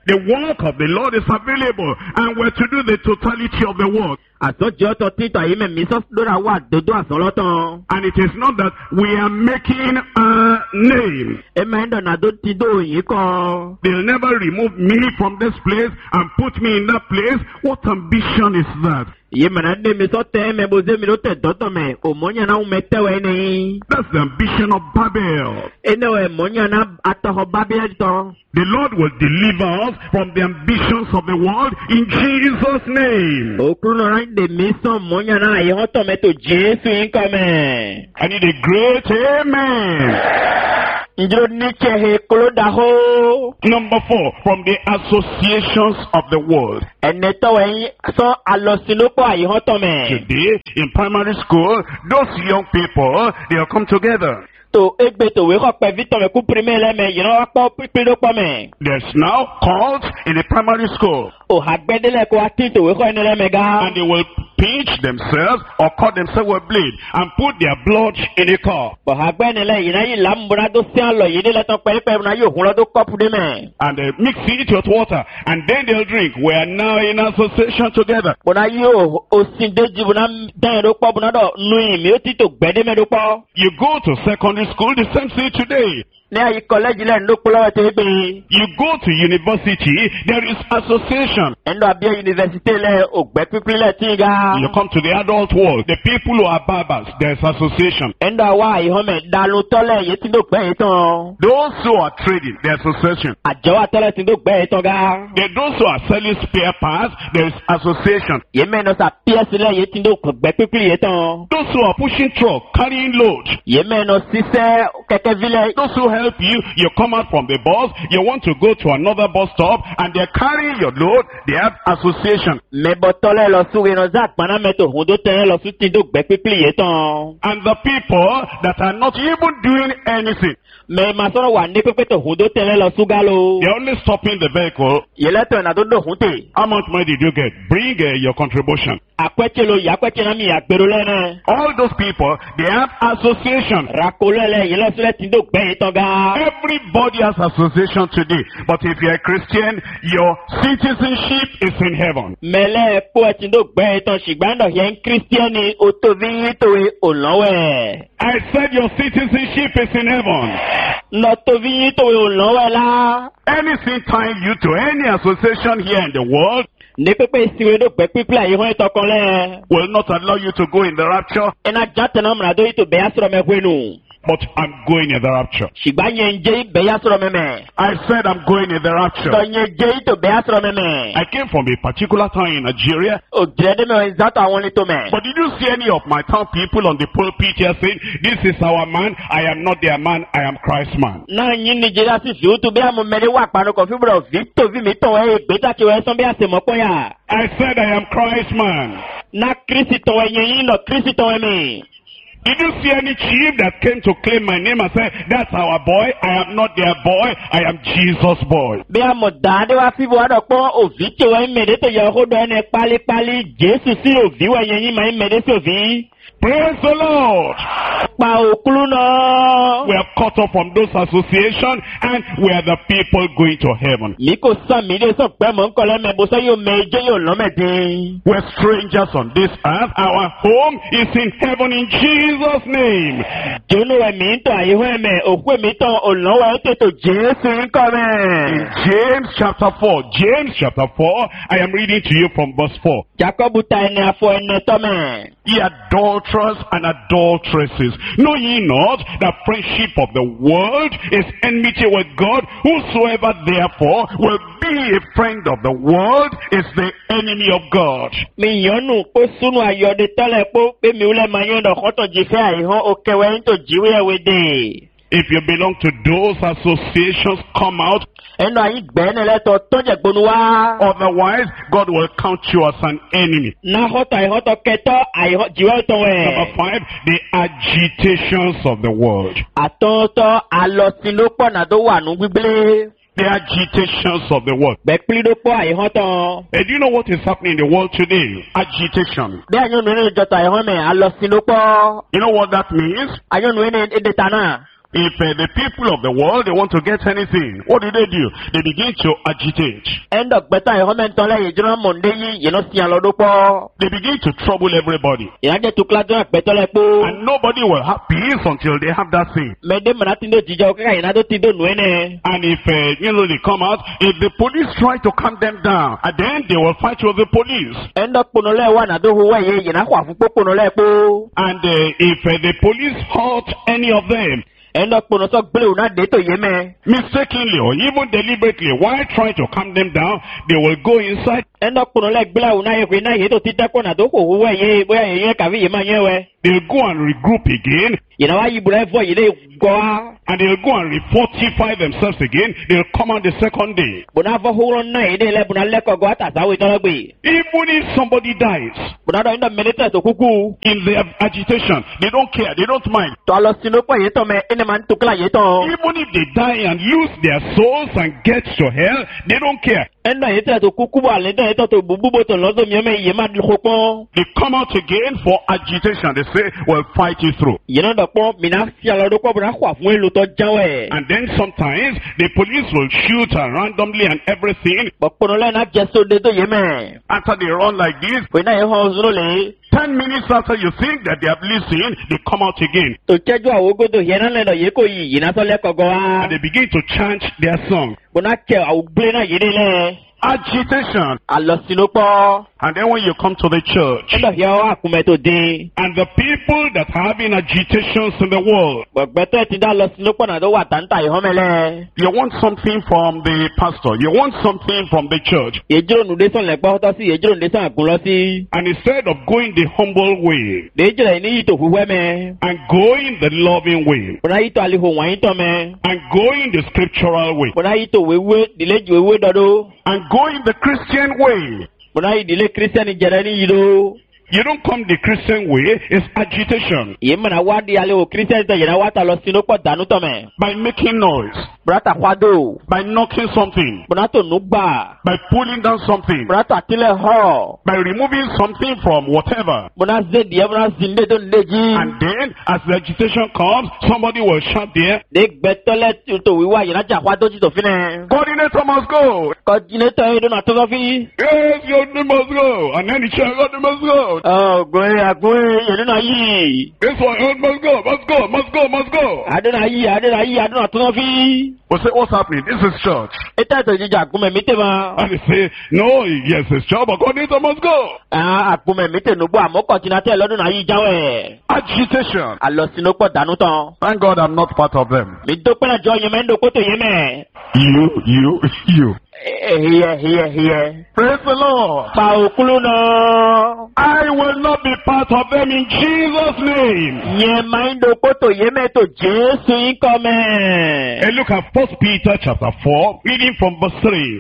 The work of the Lord is available, and we're to do the totality of the work. Àtọ́jọ́ tọ́ títọ̀ yìí mẹ́mí sọ́dọ́ra wà dodo àsọlọ́tàn. And it is not that we are making a name. Ẹ máa ń dọ̀nà tó ti dó yìí kọ́. They'll never remove me from this place and put me in that place. What ambition is that? Yìí mẹ́nà dé mi sọ́tẹ́ mẹ́ bó dé mi ló tẹ̀ dọ́tọ̀ mẹ́. Òmònyàn náà mẹ́ tẹ́wọ̀ ẹni. That's the ambition of Babel. Ẹni ọ̀ ẹ̀mònyàn náà atọ́họ Babel tọ́. The Lord will deliver us from the ambitions of the world in Jesus' name. Òkúrú náà dè mí sàn mònyàn náà yìí wọ́n tọ̀ mẹ́ tó Jésù yín kọ́ mẹ́. I need a great amen. Njó ní kẹ̀hẹ́ kúló dàhó. Number 4, from the associations of the world. Ẹni tọ́wọ̀ yín sọ àlọ́sílópọ̀ àyè wọ́n tọ̀ mẹ́. Today, in primary school, those young people, they'll come together. To egbe to we kọ́ pẹ̀ Victor mẹ́ kú primaire lẹ́mẹ̀ yìí náà wá pọ̀ pípé ló pọ̀ mẹ́. There's now cults in the primary school. Òhàgbẹ́dẹ́lẹ̀ kó wá tí to we kọ́ ẹni lẹ́mẹ̀ gá. And they will pinch themselves or cut themselves with blade and put their blood in a cup. Òhàgbẹ́nilẹ̀ yìí náà yìí lámbúra tó sí àlọ́ yìí nílẹ̀ tán pẹ́ẹ́pẹ́ náà yóò hún lọ́dún kọ́pù dé mẹ́. And they mix it with water and then they'll drink. We are now in association together. Bọ̀dá yóò òsín déjì bọ̀dá dáhùn ló pọ̀ bọ̀dá dọ̀ nu ìmí ó ti tó gbẹ́dẹ́mẹ́ ló pọ̀. You go to secondary school, the same thing today. Ní àyè kọ́lẹ́jì lẹ́nu ló pọ́lọ́wọ́ tó gbé. You go to university, there is association. Ẹnu àbíyẹ yunifásitì lẹ ògbẹ́ pípín lẹ̀ tí ga. You come to the adult world, the people who are barbers, there is association. Ẹnu àwa àyèhọ́mẹ̀ dàlú tọ́lẹ̀ yìí tí ló gbẹ́ yìí tán. Those who are trading, there is association. Àjọ àtọ́lẹ̀ tí ló gbẹ́ yìí tán ga. Those who are selling spare parts, there is association. Yìí mẹ́nu sà píẹ́sì lẹ̀ yìí tí ló gbẹ́ pípín yìí tán. Those who are pushing truck, carrying load. Yìí mẹ́nu sísẹ́ kẹ̀kẹ́ vilẹ̀. Those who help you, you come out from the bus, you want to go to another bus stop, and they're carrying your load, they have association. Mẹ́bọ̀ tọ́lẹ̀ lọ sún iná zá àpáná mẹ́tò òun tó tẹ́lẹ̀ lọ sún tí ló gbẹ́ pípín yìí tán. And the people that are not even doing anything, Mẹ́ màá sọ̀rọ̀ wà ní pípẹ́ tó òun tó tẹ́lẹ̀ lọ sún gálò. they're only stopping the vehicle. Yẹlẹ́tọ̀ ìnà tó dòhun tè. How much money did you get? Bring your contribution. Àpẹ́tẹ́ lo yà àpẹ́tẹ́ náà mi àgbèrò lẹ́nà. All those people, they have association. Rakolẹ́lẹ̀ yẹlẹ́sílẹ̀ tí ló gbẹ́ yìí tán ga. Everybody has association today. But if you're a Christian, your citizenship is in heaven. Mẹ́lẹ́ ẹ̀kọ́ ẹ̀ tí ló gbẹ́ yìí tán ṣùgbọ́n yẹn kírísítíẹ́nì òtòví tòwe òlọ́wẹ̀. I said your citizenship is in heaven. Nọ̀tòví tòwe òlọ́wẹ̀ la. Anything tying you to any association here in the world Ní pípẹ́ ìsìwé ló gbẹ́ pípẹ́ àyè ìtàn kan lẹ́. will not allow you to go in the rapture. Ẹ̀nà jáde náà mìíràn tó yìí tó bẹ́yà sọ̀rọ̀ mẹ́fẹ́ nù. But I'm going in the rapture. Ṣùgbọ́n yẹn jẹ́ bẹ́yà sọ̀rọ̀ mẹ́mẹ́. I said I'm going in the rapture. Sọ yẹn jẹ́ tó bẹ́yà sọ̀rọ̀ mẹ́mẹ́. I came from a particular town in Nigeria. Òjìlẹ̀ mẹ́wàá ìzátọ̀ àwọn ní tó mẹ́. But did you see any of my town people on the pulpit here saying, this is our man, I am not their man, I am Christ's man? Náà yín Nìjẹ́ríà sì fi ó tó bí àmọ́ mẹ́rin wà pàánù kan fíbùrọ̀ Victor vi mi tàn ẹ̀ gbẹ́tàkì wẹ́ sọ́n bí àṣemọ́ pọ́nyà. I said I am Christ's man. Na Kristi tàn ẹ̀yìn yín lọ Kristi tàn ẹ̀mí. Did you see any chief that came to claim my name and said, that's our boy, I am not their boy, I am Jesus' boy? Bí àmọ̀ dáadé wá fíbọ̀ wá dọ̀pọ̀ òfin tí wọ́n mẹ́rin tó yẹ kó dọ̀ ẹni pálípálí Jésù sí òfin wọ̀ ẹ̀yìn yín máa ń mẹ́rin sí òfin. Praise the Lord. Pa òkúrú náà. We are cut off from those associations and we are the people going to heaven. Mi kò sàn mí lé sọ pé mò ń kọ́ lẹ́mẹ̀ bó sọ yóò mẹ́jọ yóò lọ́mẹ̀dín. We're strangers on this earth. Our home is in heaven in Jesus' name. Jónú ẹ̀mí ń tàn àyíwọ́ ẹ̀mẹ̀ òkú ẹ̀mí tàn òlọ́wọ́ ẹ̀ tètò Jésù ń kọ́ mẹ́. In James chapter 4, James chapter 4, I am reading to you from verse 4. Jacob ta ẹni afọ ẹni tọ́mẹ̀. Ye adulterers and adulteresses, know ye not that friendship of the world is enmity with God? Whosoever therefore will be a friend of the world is the enemy of God. Mi yọnu kó súnú àyọ̀dé tọ́lẹ̀ pé mi wúlẹ̀ máa yọ̀nà ọ̀kọ́tọ̀ jìfẹ́ àìhán òkèwẹ́ ń tó jíwé ẹ̀wé dé. If you belong to those associations, come out. Ẹnu àyí gbẹ́ni lẹ́tọ̀ tọ́jẹ̀ gbónú wá. Otherwise, God will count you as an enemy. Náhọ́tọ̀ àìhọ́tọ̀ kẹtọ́ jíwẹ́ tán wẹ̀. Number 5, the agitations of the world. Àtọ́tọ́ àlọ́sínlópọ̀ náà tó wà ní gbígbélé. The agitations of the world. Bẹ̀pílídópọ̀ àìhọ́tọ̀. And do you know what is happening in the world today? Agitation. Bí àyọ̀nù nínú ìjọta àìhọ́mẹ̀ àlọ́sínlópọ̀. You know what that means? Àyọ̀nù nínú èdè tánà. If the people of the world, they want to get anything, what do? They begin to agitate. They begin to trouble everybody. And nobody will have peace until they have that thing. And if, they come out, if the police try to calm them down, and then they will fight with the police. And if the police hurt any of them, mistakenly or even deliberately, while trying to calm them down, they will go inside. They'll go and regroup again. And they'll go and refortify themselves again. They'll come on the second day. Even if somebody dies in their agitation, they don't care, they don't mind. Even if they die and lose their souls and get to hell, they don't care. They come out again for agitation. They say, we'll fight you through. And then sometimes the police will shoot randomly and everything. After they run like this, 10 minutes after you think that they have listened, they come out again. And they begin to chant their song. Agitation. And then when you come to the church, and the people that are having agitations in the world, you want something from the pastor, you want something from the church, and instead of going the humble way and going the loving way and going the scriptural way and going the Christian way, you don't come the Christian way, it's agitation. By making noise, by knocking something, by pulling down something, by removing something from whatever. And then, as the agitation comes, somebody will shout there, coordinator must go. Yes, you must go. And then he shouts, God must go. Oh, going, this one, must go. We'll say, what's happening? This is church. And they say, no, yes, it's church, but coordinator must go. Agitation. Thank God I'm not part of them. You. Here. Praise the Lord. I will not be part of them in Jesus' name. And look at 1 Peter chapter 4, reading from verse 3.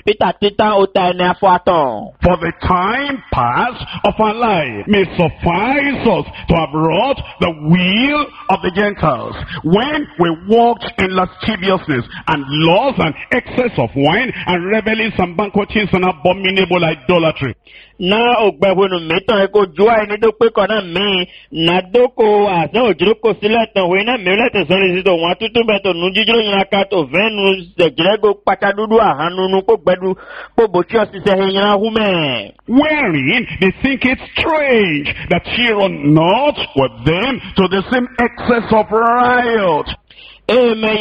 For the time past of our life may suffice us to have wrought the will of the Gentiles, when we walked in lasciviousness and lust and excess of wine and revelings and banquetings and abominable idolatry. Na ogbehunu metan eko joa eni do pe kona mi na doko asan ojuroko sile tan we na mi lete sori sito won tutu beto nu jijiro yin ka to venu sejrego patadudu ahanunu ko gbedu ko bochi osise yin hume, wherein they think it strange that ye run not with them to the same excess of riot. When not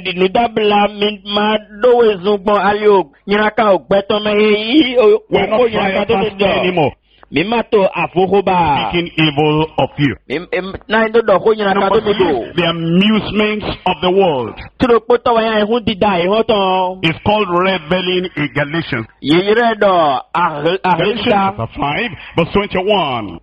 anymore. Speaking evil of you. The amusements of the world. It's called reveling in Galatians. Galatians chapter 5, verse 21.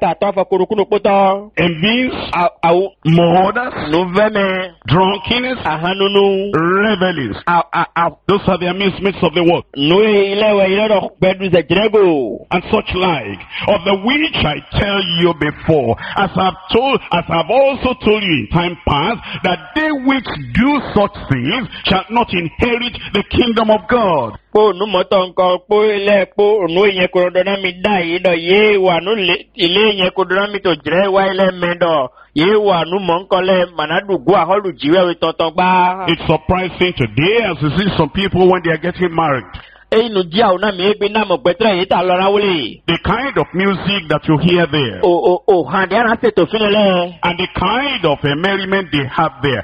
Envies, murders, drunkenness, revelings. Those are the amusements of the world. And such like, of the which I tell you before, as I've also told you in time past, that they which do such things shall not inherit the kingdom of God. po nu moto nko po ile po nu yen ko do na mi da yi do ye wa nu ile yen ko do na mi to jre wa ile me do ye wa nu mo nko le manadu gu aholu jiwe we tonton gba. It's surprising today as you see some people when they are getting married. The kind of music that you hear there. And the kind of merriment they have there.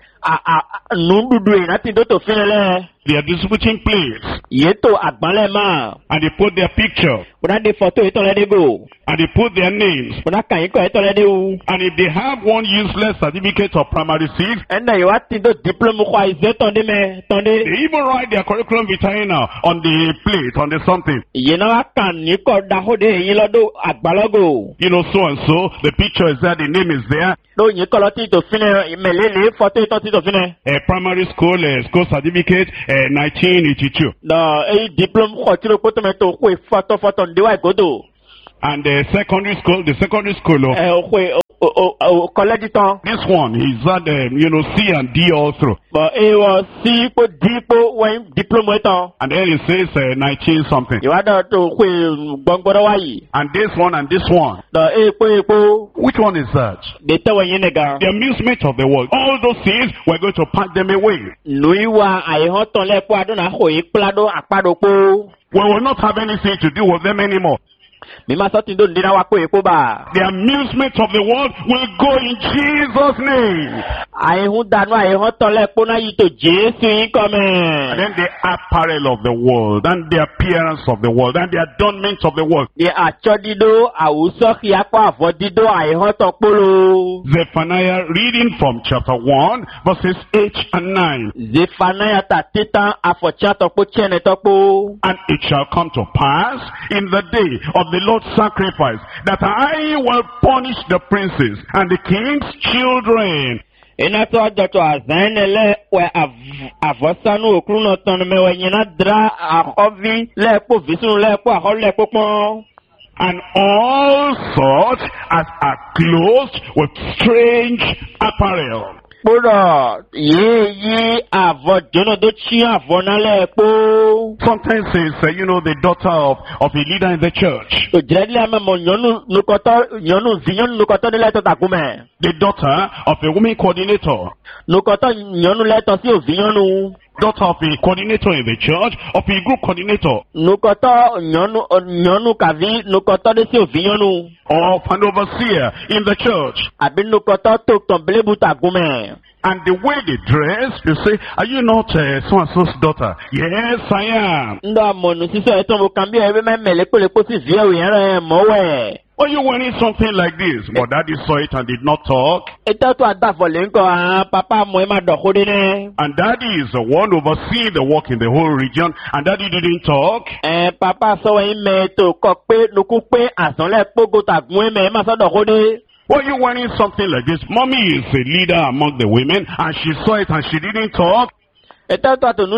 They are distributing plates. And they put their picture. And they put their names. And if they have one useless certificate of primary 6, they even write their curriculum vitae now on the plate, on the something. You know, so and so, the picture is there, the name is there. Primary school certificate 1982. And the secondary school, this one is that C and D all through. But it was C diploma. And then it says 19 something. And this one and this one. Which one is that? The amusement of the world. All those things, we're going to pack them away. We will not have anything to do with them anymore. The amusement of the world will go in Jesus' name. And then the apparel of the world, and the appearance of the world, and the adornment of the world. Zephaniah reading from chapter 1, verses 8 and 9. And it shall come to pass in the day of the Lord's sacrifice that I will punish the princes and the king's children. And all such as are clothed with strange apparel. Sometimes it's, the daughter of a leader in the church. The daughter of a woman coordinator. Daughter of a coordinator in the church, of a group coordinator. Or of an overseer in the church. And the way they dress, you say, are you not so-and-so's daughter? Yes, I am. Are you wearing something like this? But daddy saw it and did not talk. And daddy is the one overseeing the work in the whole region, and daddy didn't talk. Why are you wearing something like this? Mommy is a leader among the women, and she saw it and she didn't talk. King's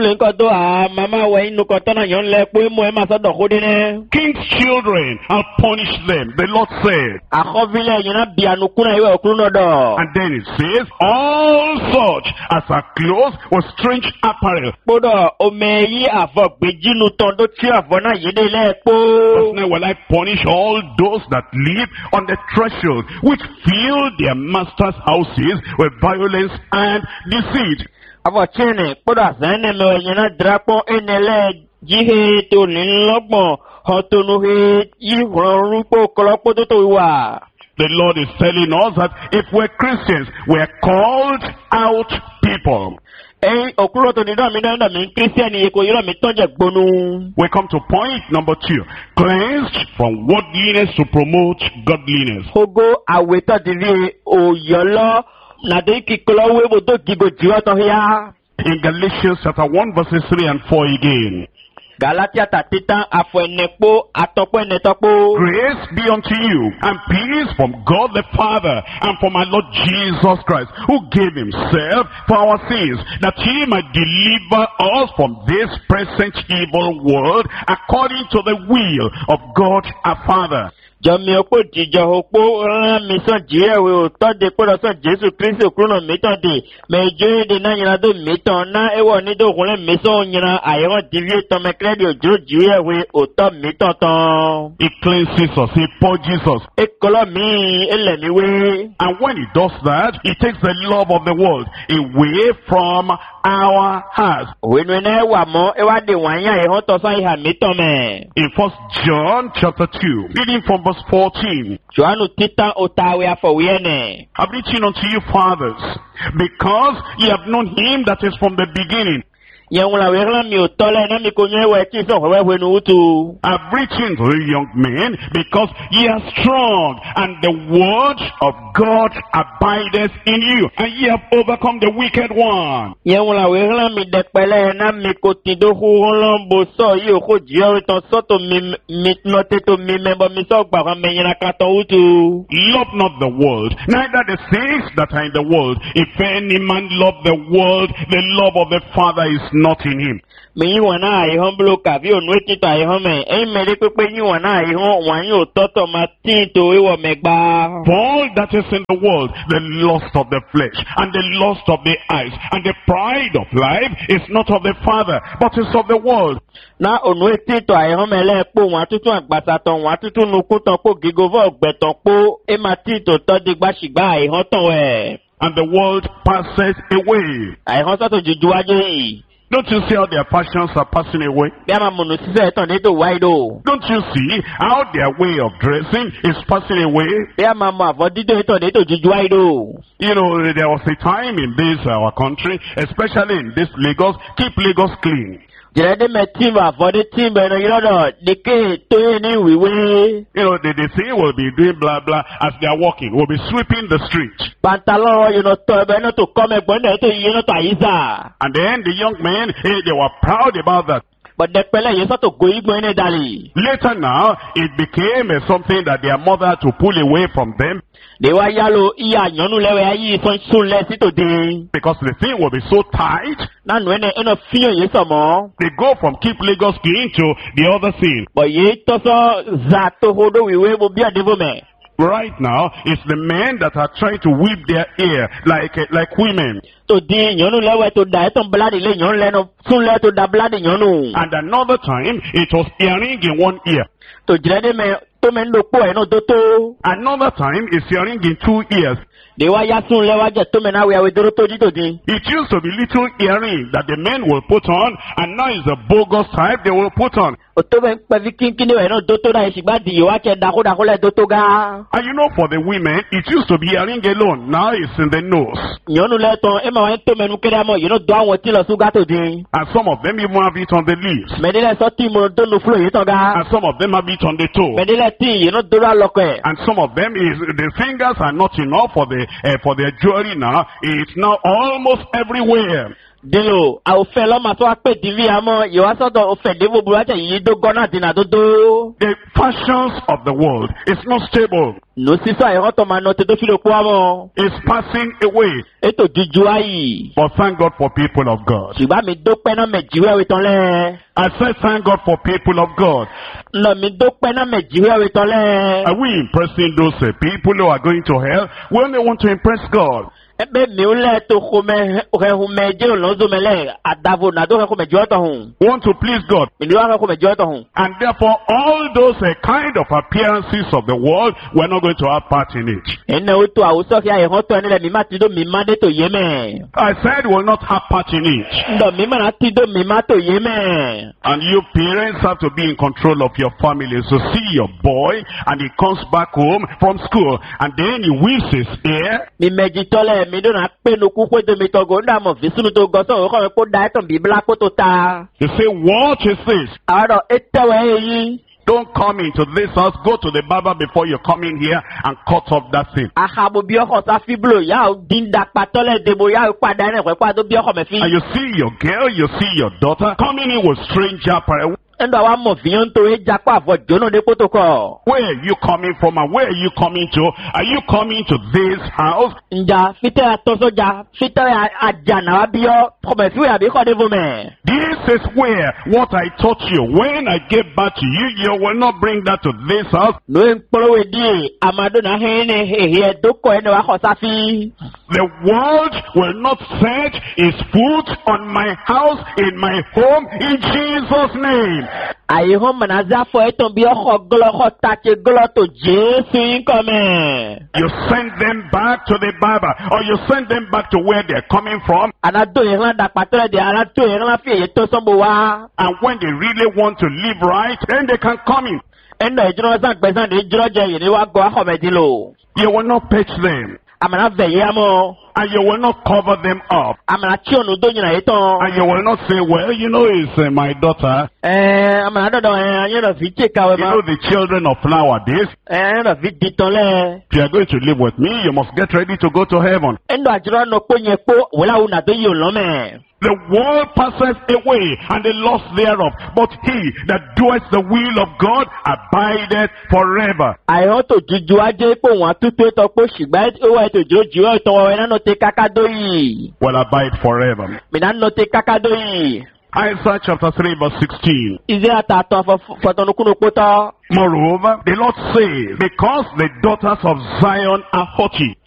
children, I'll punish them, the Lord said. And then it says, all such as are clothed with strange apparel. But now will I punish all those that live on the threshold, which fill their master's houses with violence and deceit. The Lord is telling us that if we're Christians, we're called out people. We come to point number 2. Cleansed from worldliness to promote godliness. In Galatians chapter 1 verses 3 and 4 again. Grace be unto you and peace from God the Father and from our Lord Jesus Christ, who gave himself for our sins, that he might deliver us from this present evil world according to the will of God our Father. Jọmi opo jijo opo ran mi son jiyewe o to de pe lo son Jesu Kristi okruno mi ton de mejo de na nyina do mi ton na ewo ni do kunle mi son nyina ayo divie ton me kredi ojo jiyewe o to mi ton ton. He cleanses us, he purges us. Ekolo mi ele mi we. And when he does that, he takes the love of the world away from our hearts. Wenwene wa mo ewa de wanya e ho to san iha mi ton me. In 1 John chapter 2, reading from verse 14. Joanu titan otawe afowiene. I've written unto you, fathers, because ye have known him that is from the beginning. Yewula wegla mi otole na mi konye we ti so we wenu utu. I've written to you, young men, because ye are strong, and the word of God abideth in you, and ye have overcome the wicked one. Yewula wegla mi depele na mi kotido hulombo so yo ko jiyo ton soto mi note to mi member mi so gba kan me yin akaton utu. Love not the world, neither the things that are in the world. If any man love the world, the love of the Father is not in him. Me wana ai hon bloka vi onu etito ai hon me e me de pepe yin wana ai hon wan yo toto ma tin to e wo megba. For all that is in the world, the lust of the flesh, and the lust of the eyes, and the pride of life is not of the Father, but is of the world. Na onu etito ai hon me le po wan tutu agbasa ton wan tutu nuku ton po gigovo ogbeton po e ma tin to to digba sigba ai hon ton we. And the world passes away. Ai hon so to juju aje. Don't you see how their passions are passing away? Don't you see how their way of dressing is passing away? You know, there was a time in this our country, especially in this Lagos, keep Lagos clean. You know, they say we'll be doing blah blah as they are walking. We'll be sweeping the street. And then the young men, they were proud about that. But later now, it became something that their mother had to pull away from them. Because the thing will be so tight. They go from keep Lagos clean to the other thing. Right now, it's the men that are trying to whip their ear like women. And another time, it was earring in one ear. Another time, it's earring in 2 ears. It used to be little earring that the men will put on, and now it's a bogus type they will put on. And you know, for the women, it used to be earring alone. Now it's in the nose. And some of them even have it on the lips. And some of them have it on the toe. And some of them the fingers are not enough for their jewelry now. It's now almost everywhere. The fashions of the world is not stable. It's passing away. But thank God for people of God. I said thank God for people of God. Are we impressing those people who are going to hell? We only want to impress God. We want to please God. And therefore, all those kind of appearances of the world, we're not going to have part in it. I said we'll not have part in it. And you parents have to be in control of your family. So see your boy, and he comes back home from school, and then he whips his ear. You say, what is this? Don't come into this house. Go to the barber before you come in here and cut off that thing. And you see your girl, you see your daughter coming in with strange apparel. Endo awa mo fiyon to e japa vo jono de protocol. Where are you coming from and where are you coming to? Are you coming to this house? Nja fite atoso ja fite ajana wabio promesu ya bi kode vume. This is where what I taught you. When I get back to you, you will not bring that to this house. No empolo we di amado na hene he doko ene wa khosafi. The world will not set its foot on my house, in my home, in Jesus' name. Ayi hom manaza fo eton bi okho glo kho tache glo to Jesu income. You send them back to the Bible, or you send them back to where they're coming from. Anado yeran da patore de anato yeran fi ye to sombo wa. And when they really want to live right, then they can come in. Endo ejiro san pesan de ejiro je yiri wa go akhomedilo. You will not pitch them. Amana veye amo. And you will not cover them up. Amana chionu do nyina eton. And you will not say, well, you know, it's my daughter. Amana do you know fi cheka we You know, the children of nowadays. no fi ditonle. If you are going to live with me, you must get ready to go to heaven. Endo ajiro no ponye po wala una do yo lome. The world passes away and the loss thereof, but he that doeth the will of God abideth forever. Ayo to juju aje po won tutu to po shigba o wa to juju o to we na no te kakado yi. Will abide forever. Me na no te kakado yi. Isaiah chapter 3 verse 16. Isaiah ta to for to nukuno poto. Moreover, the Lord said, because the daughters of Zion are haughty,